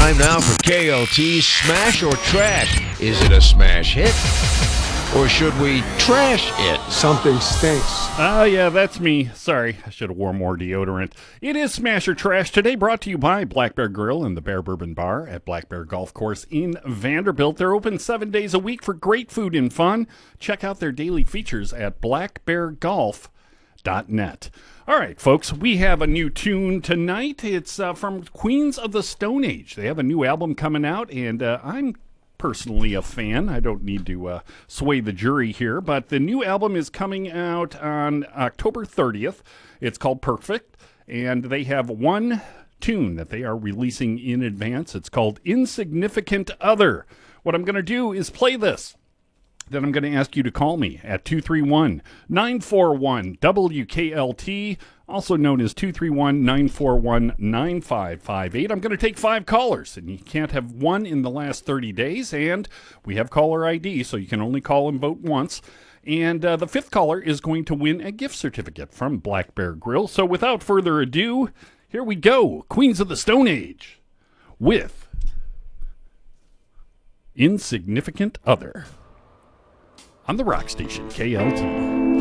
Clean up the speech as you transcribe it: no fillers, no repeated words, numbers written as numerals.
Time now for KLT's Smash or Trash. Is it a smash hit? Or should we trash it? Something stinks. Oh, yeah, that's me. Sorry, I should have worn more deodorant. It is Smash or Trash today, brought to you by Black Bear Grill and the Bear Bourbon Bar at Black Bear Golf Course in Vanderbilt. They're open 7 days a week for great food and fun. Check out their daily features at blackbeargolf.net. All right, folks, we have a new tune tonight. It's from Queens of the Stone Age. They have a new album coming out, and I'm personally a fan. I don't need to sway the jury here, but the new album is coming out on October 30th. It's called Perfect, and they have one tune that they are releasing in advance. It's called Insignificant Other. What I'm going to do is play this. Then I'm going to ask you to call me at 231-941-WKLT, also known as 231-941-9558. I'm going to take 5 callers, and you can't have one in the last 30 days, and we have caller ID, so you can only call and vote once. And the 5th caller is going to win a gift certificate from Black Bear Grill. So without further ado, here we go. Queens of the Stone Age with Insignificant Other on the rock station KLT.